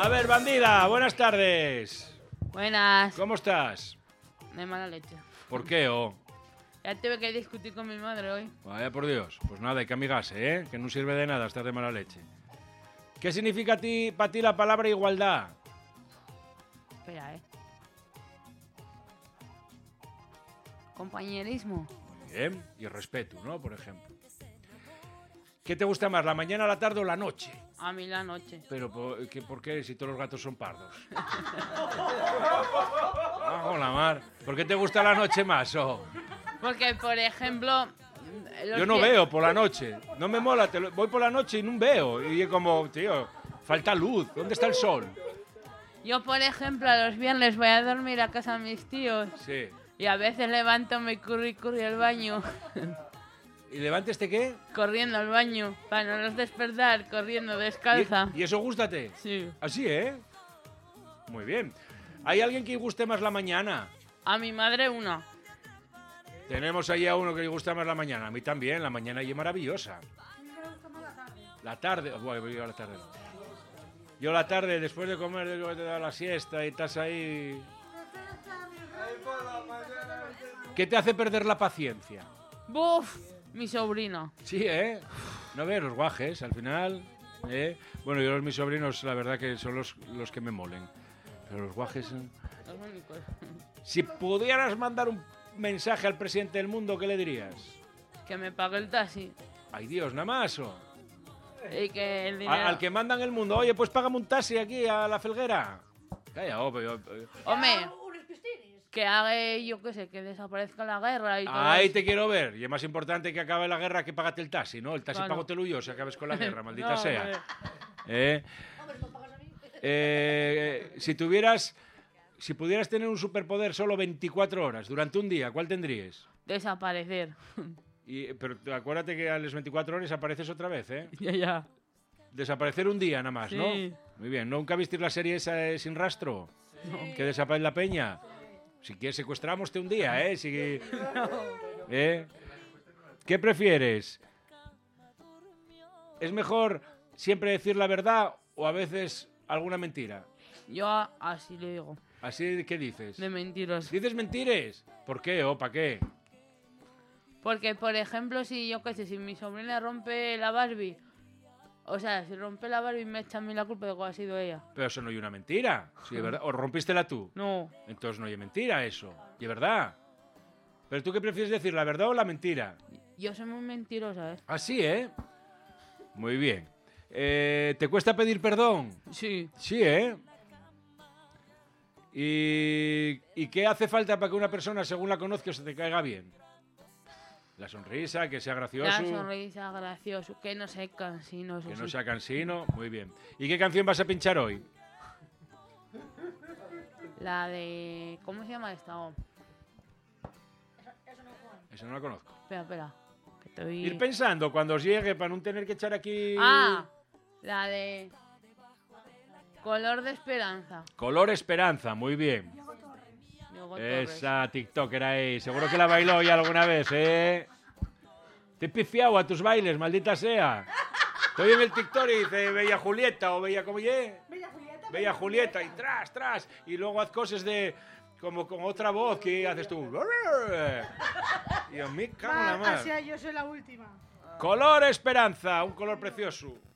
A ver, bandida, buenas tardes. Buenas. ¿Cómo estás? De mala leche. ¿Por qué, Ya tuve que discutir con mi madre hoy. Vaya por Dios. Pues nada, hay que amigarse, ¿eh? Que no sirve de nada estar de mala leche. ¿Qué significa para ti la palabra igualdad? Espera, Compañerismo. Muy bien. Y respeto, ¿no? Por ejemplo. ¿Qué te gusta más, la mañana, la tarde o la noche? A mí la noche. Pero, ¿por qué si todos los gatos son pardos? Bajo la mar. ¿Por qué te gusta la noche más, Porque, por ejemplo... Yo no veo por la noche. No me mola. Voy por la noche y no veo. Y es como, tío, falta luz. ¿Dónde está el sol? Yo, por ejemplo, a los viernes voy a dormir a casa de mis tíos. Sí. Y a veces levanto mi curry al baño. ¿Y levante qué? Corriendo al baño. Para no los despertar, corriendo descalza. ¿Y eso gústate? Sí. Así, ¿eh? Muy bien. ¿Hay alguien que guste más la mañana? A mi madre una. Tenemos ahí a uno que le gusta más la mañana. A mí también. La mañana ahí es maravillosa. La tarde. Bueno, yo la tarde no. Yo la tarde, después de comer, después de dar la siesta y estás ahí... ¿Qué te hace perder la paciencia? ¡Buf! Mi sobrino. Sí, ¿eh? No ves, los guajes, al final... Bueno, yo mis sobrinos, la verdad que son los que me molen. Pero los guajes... Los únicos. Si pudieras mandar un mensaje al presidente del mundo, ¿qué le dirías? Que me pague el taxi. Ay, Dios, nada más, Y que el dinero... Al que mandan el mundo, oye, pues págame un taxi aquí a la Felguera. Calla, Hombre, que haga, yo qué sé, que desaparezca la guerra y todo ahí eso. te quiero ver. Y es más importante que acabe la guerra que págate el taxi, ¿no? El taxi Claro. págatelo yo si acabes con la guerra, maldita No, sea. hombre. Si pudieras tener un superpoder solo 24 horas durante un día, ¿cuál tendrías? Desaparecer. Pero acuérdate que a las 24 horas apareces otra vez, ¿eh? Ya. Desaparecer un día nada más, ¿no? Sí. Muy bien. ¿Nunca visteis la serie esa Sin Rastro? No. Que desaparece la peña. Si quieres secuestramos-te un día, ¿eh? ¿Qué prefieres? ¿Es mejor siempre decir la verdad o a veces alguna mentira? Yo así le digo. ¿Así qué dices? De mentiroso. ¿Dices mentiras? ¿Por qué o para qué? Porque, por ejemplo, si yo qué sé, si mi sobrina rompe la Barbie, o sea, si rompe la Barbie me echa a mí la culpa de que ha sido ella. Pero eso no es una mentira. Sí, es verdad. ¿O rompístela tú? No. Entonces no hay mentira eso. Y es verdad. ¿Pero tú qué prefieres decir, la verdad o la mentira? Yo soy muy mentirosa, ¿eh? Así, ¿eh? Muy bien. ¿Te cuesta pedir perdón? Sí. Sí, ¿eh? ¿Y qué hace falta para que una persona, según la conozcas, se te caiga bien? La sonrisa, que sea gracioso. La sonrisa, gracioso, que no sea cansino. Que no sea cansino. Muy bien. ¿Y qué canción vas a pinchar hoy? La de... ¿Cómo se llama esta? Oh. Eso no la conozco. Espera. Que estoy... Ir pensando cuando os llegue para no tener que echar aquí... Ah, la de... Color de esperanza. Color Esperanza, muy bien. Diego Torres. Esa TikToker ahí, seguro que la bailó ya alguna vez, ¿eh? Te he pifiado a tus bailes, maldita sea. Estoy en el TikTok y dice Bella Julieta o Bella, ¿cómo ye? Bella Julieta y tras, y luego haz cosas de... como con otra voz que haces tú. Y a mí, cago en la mar. O sea, yo soy la última. Color Esperanza, un color precioso.